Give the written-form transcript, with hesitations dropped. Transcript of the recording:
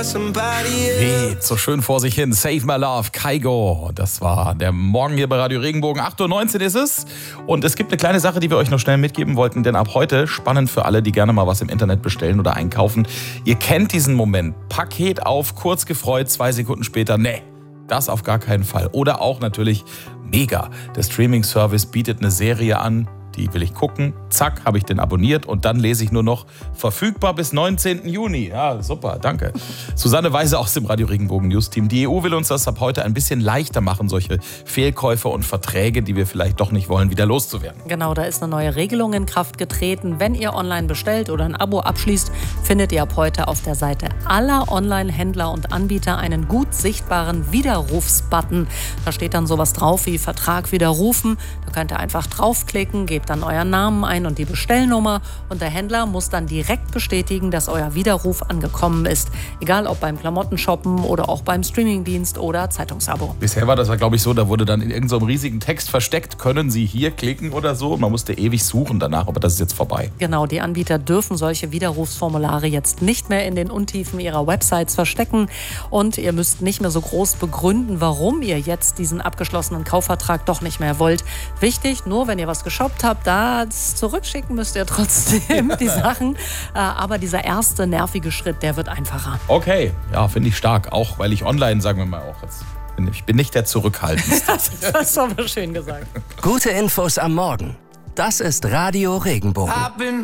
Weht so schön vor sich hin. Save My Love, Kygo. Das war der Morgen hier bei Radio Regenbogen. 8:19 Uhr ist es. Und es gibt eine kleine Sache, die wir euch noch schnell mitgeben wollten. Denn ab heute, spannend für alle, die gerne mal was im Internet bestellen oder einkaufen. Ihr kennt diesen Moment. Paket auf, kurz gefreut, 2 Sekunden später. Nee, das auf gar keinen Fall. Oder auch natürlich mega. Der Streaming-Service bietet eine Serie an. Die will ich gucken. Zack, habe ich den abonniert und dann lese ich nur noch verfügbar bis 19. Juni. Ja, super, danke. Susanne Weise aus dem Radio Regenbogen News Team. Die EU will uns das ab heute ein bisschen leichter machen, solche Fehlkäufe und Verträge, die wir vielleicht doch nicht wollen, wieder loszuwerden. Genau, da ist eine neue Regelung in Kraft getreten. Wenn ihr online bestellt oder ein Abo abschließt, findet ihr ab heute auf der Seite aller Online-Händler und Anbieter einen gut sichtbaren Widerrufsbutton. Da steht dann sowas drauf wie Vertrag widerrufen. Da könnt ihr einfach draufklicken, gebt dann euren Namen ein und die Bestellnummer und der Händler muss dann direkt bestätigen, dass euer Widerruf angekommen ist. Egal ob beim Klamottenshoppen oder auch beim Streamingdienst oder Zeitungsabo. Bisher war das ja, glaube ich, so, da wurde dann in irgendeinem riesigen Text versteckt, können Sie hier klicken oder so. Man musste ewig suchen danach, aber das ist jetzt vorbei. Genau, die Anbieter dürfen solche Widerrufsformulare jetzt nicht mehr in den Untiefen ihrer Websites verstecken und ihr müsst nicht mehr so groß begründen, warum ihr jetzt diesen abgeschlossenen Kaufvertrag doch nicht mehr wollt. Wichtig, nur wenn ihr was geshoppt habt, das zurückschicken müsst ihr trotzdem die Sachen. Aber dieser erste nervige Schritt, der wird einfacher. Okay, ja, finde ich stark. Auch weil ich online, sagen wir mal auch jetzt, ich bin nicht der Zurückhaltendste. Das hast du aber schön gesagt. Gute Infos am Morgen. Das ist Radio Regenbogen.